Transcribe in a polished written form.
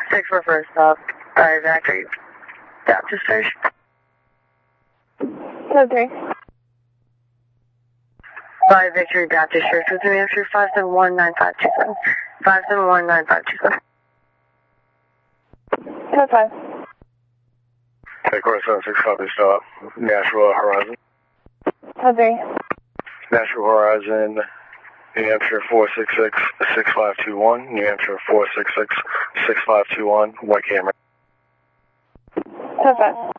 6 for first stop, Zachary Baptist Church. Code 3. 5 Victory Baptist Church with New Hampshire 5719527. 5719527. Code 5. Course 76 copy stop. Nashville Horizon. Code 3. Nashville Horizon, New Hampshire 466-6521. New Hampshire 466-6521. White camera. Code 5.